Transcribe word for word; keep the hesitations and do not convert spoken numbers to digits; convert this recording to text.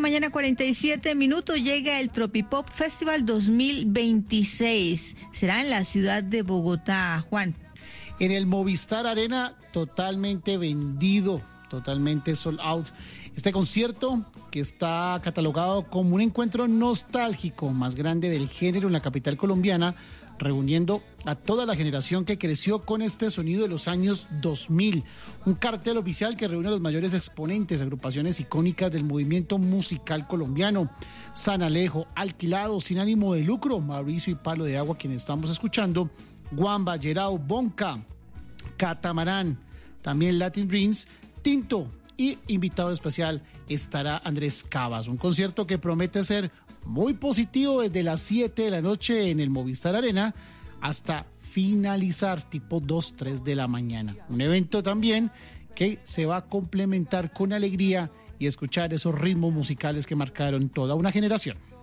mañana, cuarenta y siete minutos, llega el Tropipop Festival dos mil veintiséis. Será en la ciudad de Bogotá, Juan. En el Movistar Arena, totalmente vendido, totalmente sold out. Este concierto, que está catalogado como un encuentro nostálgico más grande del género en la capital colombiana, reuniendo a toda la generación que creció con este sonido de los años dos mil. Un cartel oficial que reúne a los mayores exponentes, agrupaciones icónicas del movimiento musical colombiano. San Alejo, Alquilado, Sin Ánimo de Lucro, Mauricio y Palo de Agua, quienes estamos escuchando, Guamba, Yerao, Bonca, Catamarán, también Latin Dreams, Tinto, y invitado especial estará Andrés Cavas. Un concierto que promete ser muy positivo desde las siete de la noche en el Movistar Arena hasta finalizar tipo dos, tres de la mañana. Un evento también que se va a complementar con alegría y escuchar esos ritmos musicales que marcaron toda una generación.